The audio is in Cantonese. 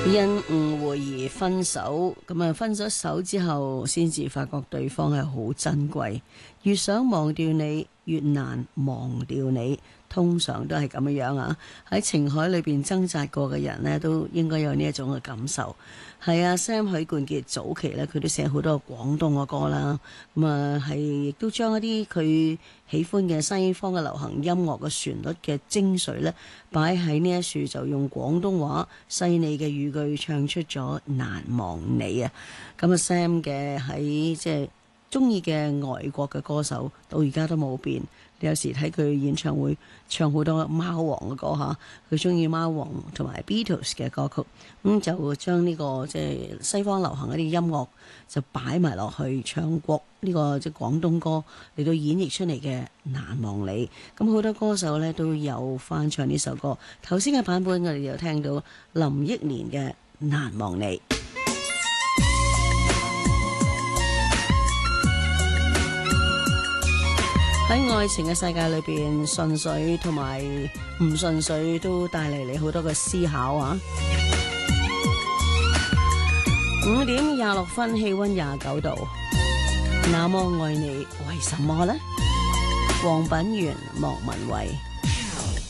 因誤會而分手，咁啊分咗手之後，先至發覺對方係好珍貴，越想忘掉你，越難忘掉你。通常都係咁樣啊！喺情海裏邊掙扎過嘅人呢，都應該有呢一種嘅感受。係啊，Sam 許冠傑早期呢，佢都寫好多廣東嘅歌啦。咁啊，係亦都將一啲佢喜歡嘅西方嘅流行音樂嘅旋律嘅精髓呢，擺喺呢一處，就用廣東話細膩嘅語句唱出咗難忘你啊！咁啊，Sam 嘅喺即係中意嘅外國嘅歌手，到而家都冇變。你有時睇佢演唱會，唱好多貓王嘅歌嚇，佢中意貓王同埋 Beatles 嘅歌曲，咁就將呢個即係西方流行一啲音樂就擺埋落去唱國呢個即係廣東歌嚟到演繹出嚟嘅難忘你。咁好多歌手呢都有翻唱呢首歌。頭先嘅版本我哋有聽到林憶蓮嘅難忘你。喺愛情嘅世界裏邊，順水同埋唔順水都帶嚟你好多嘅思考啊！5:26，氣溫29度，那麼愛你為什麼呢？黃品源、莫文蔚。